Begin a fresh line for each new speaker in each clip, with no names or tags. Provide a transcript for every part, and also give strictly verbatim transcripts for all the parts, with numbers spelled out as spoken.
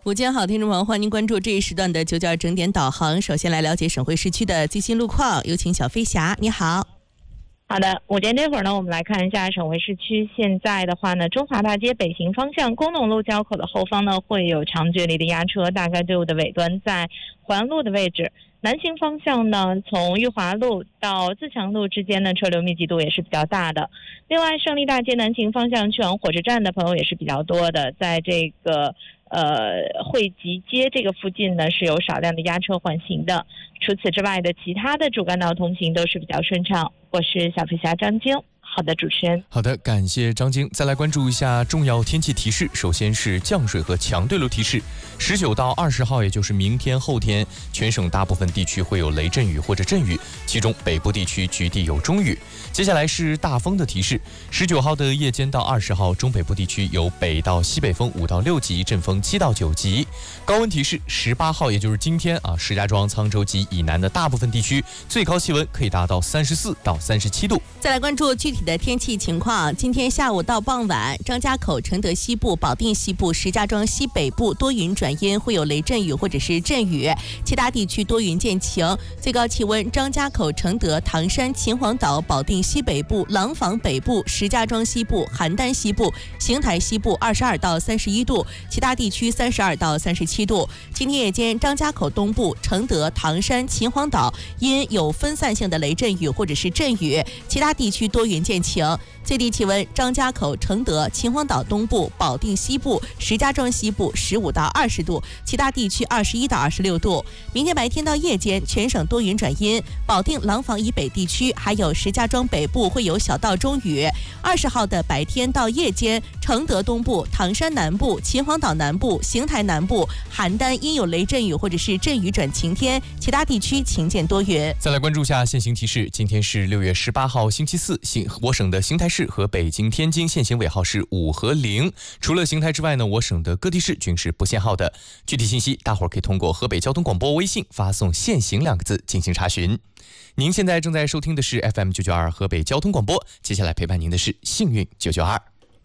午间好，听众朋友，欢迎关注这一时段的九九二整点导航。首先来了解省会市区的最新路况，有请小飞侠。你好。
好的，午间这会儿呢，我们来看一下省会市区。现在的话呢，中华大街北行方向工农路交口的后方呢，会有长距离的压车，大概队伍的尾端在环路的位置。南行方向呢，从裕华路到自强路之间呢，车流密集度也是比较大的。另外，胜利大街南行方向去往火车站的朋友也是比较多的，在这个呃汇集街这个附近呢，是有少量的压车缓行的。除此之外的其他的主干道通行都是比较顺畅。我是小飞侠张晶。好的，主持人。
好的，感谢张晶。再来关注一下重要天气提示。首先是降水和强对流提示。十九到二十号，也就是明天、后天，全省大部分地区会有雷阵雨或者阵雨，其中北部地区局地有中雨。接下来是大风的提示。十九号的夜间到二十号，中北部地区有北到西北风五到六级，阵风七到九级。高温提示。十八号，也就是今天啊，石家庄、沧州及以南的大部分地区，最高气温可以达到三十四到三十七度。
再来关注具体的天气情况。今天下午到傍晚，张家口、承德西部、保定西部、石家庄西北部多云转阴，会有雷阵雨或者是阵雨，其他地区多云见晴。最高气温，张家口、承德、唐山、秦皇岛、保定西北部、廊坊北部、石家庄西部、邯郸西部、邢台西部二十二到三十一度，其他地区三十二到三十七度。今天夜间，张家口东部、承德、唐山、秦皇岛因有分散性的雷阵雨或者是阵雨，其他地区多云见晴。最低气温，张家口、承德、秦皇岛东部、保定西部、石家庄西部十五到二十度，其他地区二十一到二十六度。明天白天到夜间，全省多云转阴，保定、廊坊以北地区还有石家庄北部会有小到中雨。二十号的白天到夜间，承德东部、唐山南部、秦皇岛南部、邢台南部、邯郸因有雷阵雨或者是阵雨转晴天，其他地区晴见多云。
再来关注下现行提示。今天是六月十八号星期四，我省的邢台市和北京、天津限行尾号是五和零。除了邢台之外呢，我省的各地市均是不限号的。具体信息，大伙儿可以通过河北交通广播微信发送“限行”两个字进行查询。您现在正在收听的是 F M 九九二河北交通广播，接下来陪伴您的是幸运九九二。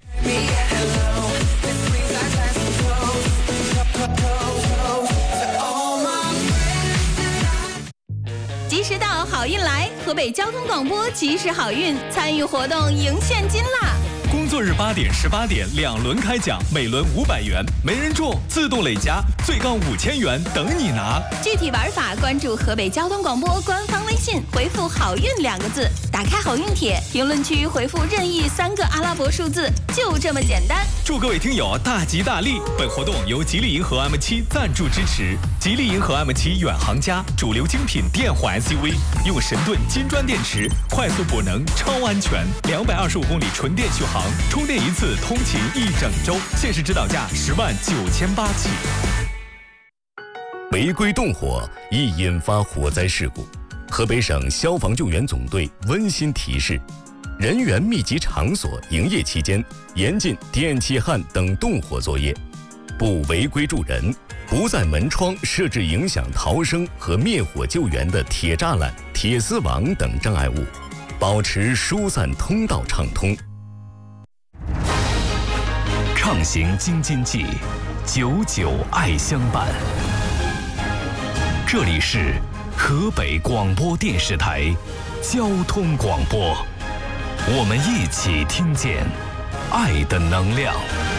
及时到，好运来！河北交通广播及时好运，参与活动赢现金啦！
工作日八点、十八点两轮开奖，每轮五百元，没人中自动累加，最高五千元等你拿。
具体玩法关注河北交通广播官方微信，回复“好运”两个字，打开好运帖，评论区回复任意三个阿拉伯数字，就这么简单。
祝各位听友大吉大利！本活动由吉利银河 M 七赞助支持。吉利银河 M 七远航家，主流精品电混 S U V， 用神盾金砖电池，快速补能，超安全，两百二十五公里纯电续航。充电一次通勤一整周，限时指导价十万九千八起。
违规动火易引发火灾事故，河北省消防救援总队温馨提示：人员密集场所营业期间，严禁电气焊等动火作业，不违规助人，不在门窗设置影响逃生和灭火救援的铁栅栏、铁丝网等障碍物，保持疏散通道畅通。
畅行京津冀，久久爱相伴。这里是河北广播电视台交通广播，我们一起听见爱的能量。